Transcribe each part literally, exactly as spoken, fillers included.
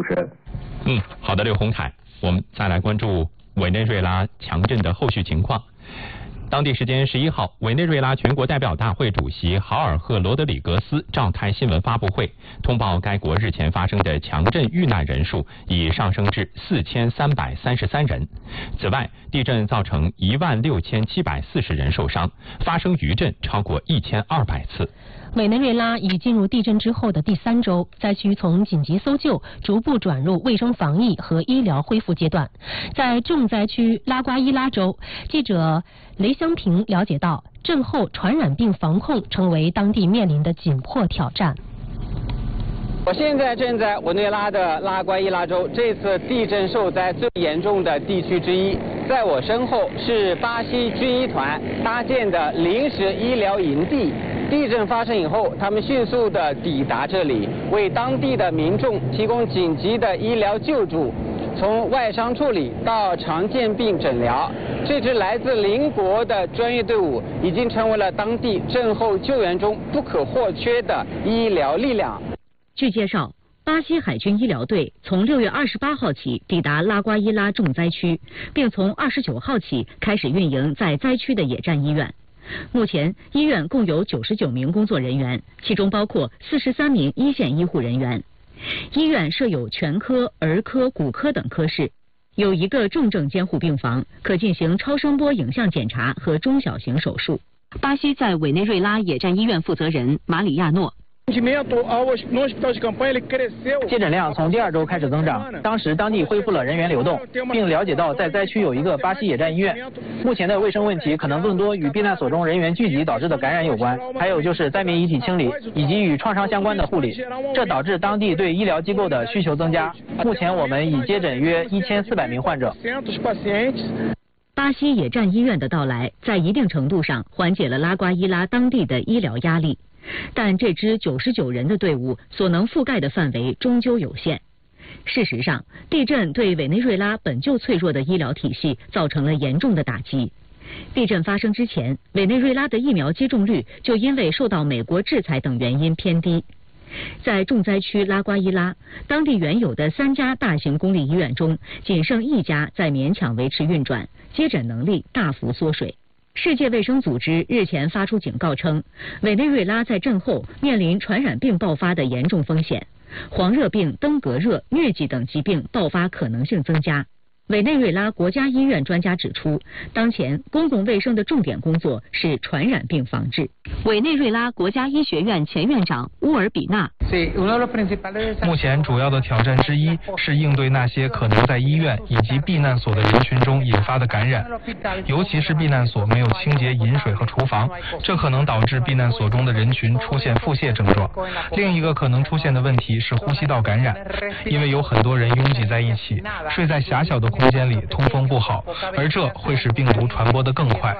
持人。 嗯，好的，刘洪凯，我们再来关注委内瑞拉强震的后续情况。当地时间十一号，委内瑞拉全国代表大会主席豪尔赫·罗德里格斯召开新闻发布会，通报该国日前发生的强震遇难人数已上升至四千三百三十三人。此外，地震造成一万六千七百四十人受伤，发生余震超过一千二百次。 委内瑞拉已进入地震之后的第三周，灾区从紧急搜救逐步转入卫生防疫和医疗恢复阶段。在重灾区拉瓜伊拉州，记者雷香平了解到，震后传染病防控成为当地面临的紧迫挑战。 我现在正在委内瑞拉的拉瓜伊拉州，这次地震受灾最严重的地区之一。在我身后是巴西军医团搭建的临时医疗营地。地震发生以后，他们迅速地抵达这里，为当地的民众提供紧急的医疗救助，从外伤处理到常见病诊疗。这支来自邻国的专业队伍已经成为了当地震后救援中不可或缺的医疗力量。 据介绍，巴西海军医疗队从六月二十八号起抵达拉瓜伊拉重灾区，并从二十九号起开始运营在灾区的野战医院。目前，医院共有九十九名工作人员，其中包括四十三名一线医护人员。医院设有全科、儿科、骨科等科室，有一个重症监护病房，可进行超声波影像检查和中小型手术。巴西在委内瑞拉野战医院负责人马里亚诺。 接诊量从第二周开始增长，当时当地恢复了人员流动，并了解到在灾区有一个巴西野战医院。目前的卫生问题可能更多与避难所中人员聚集导致的感染有关，还有就是灾民遗体清理以及与创伤相关的护理，这导致当地对医疗机构的需求增加。目前我们已接诊约一千四百名患者。 巴西野战医院的到来，在一定程度上缓解了拉瓜伊拉当地的医疗压力。但这支九十九人的队伍所能覆盖的范围终究有限。事实上，地震对委内瑞拉本就脆弱的医疗体系造成了严重的打击。地震发生之前，委内瑞拉的疫苗接种率就因为受到美国制裁等原因偏低。在重灾区拉瓜伊拉，当地原有的三家大型公立医院中，仅剩一家在勉强维持运转，接诊能力大幅缩水。世界卫生组织日前发出警告称，委内瑞拉在震后面临传染病爆发的严重风险，黄热病、登革热、疟疾等疾病爆发可能性增加。委内瑞拉国家医院专家指出，当前公共卫生的重点工作是传染病防治。委内瑞拉国家医学院前院长乌尔比纳： 目前主要的挑战之一是应对那些可能在医院以及避难所的人群中引发的感染，尤其是避难所没有清洁饮水和厨房，这可能导致避难所中的人群出现腹泻症状。另一个可能出现的问题是呼吸道感染，因为有很多人拥挤在一起，睡在狭小的空间里，通风不好，而这会使病毒传播得更快。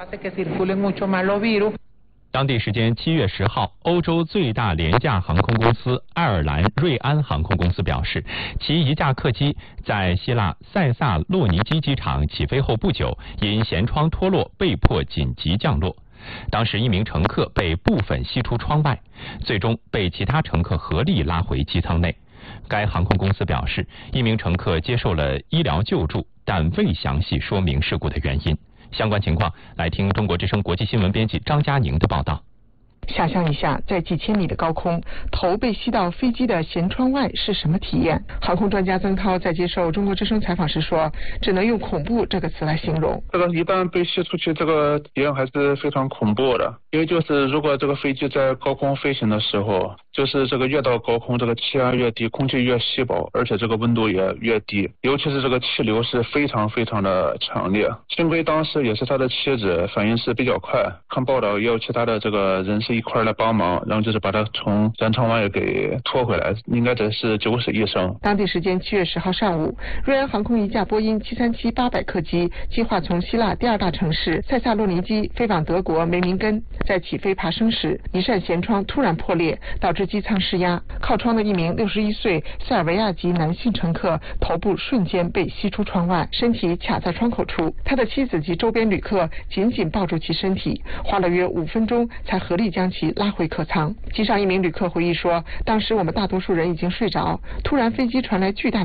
当地时间七月十号，欧洲最大廉价航空公司爱尔兰瑞安航空公司表示，其一架客机在希腊塞萨洛尼基机场起飞后不久，因舷窗脱落被迫紧急降落。当时一名乘客被部分吸出窗外，最终被其他乘客合力拉回机舱内。该航空公司表示，一名乘客接受了医疗救助，但未详细说明事故的原因。相关情况，来听中国之声国际新闻编辑张佳宁的报道。 想象一下，在几千米的高空，头被吸到飞机的舷窗外是什么体验？航空专家曾涛在接受中国之声采访时说，只能用恐怖这个词来形容。 这个一旦被吸出去，这个体验还是非常恐怖的。因为就是如果这个飞机在高空飞行的时候，就是这个越到高空，这个气压越低，空气越稀薄，而且这个温度也越低，尤其是这个气流是非常非常的强烈。幸亏当时也是他的妻子反应是比较快，看报道也有其他的这个人士一块来帮忙，然后就是把他从舷窗外给拖回来，应该只是九死一生。 当地时间七月十号上午，瑞安航空一架波音七三七八百客机计划从希腊第二大城市塞萨洛尼基飞往德国梅明根，在起飞爬升时，一扇舷窗突然破裂，导致机舱失压。靠窗的一名六十一岁塞尔维亚籍男性乘客头部瞬间被吸出窗外，身体卡在窗口处，他的妻子及周边旅客紧紧抱住其身体，花了约五分钟才合力将其拉回客舱。机上一名旅客回忆说，当时我们大多数人已经睡着，突然飞机传来巨大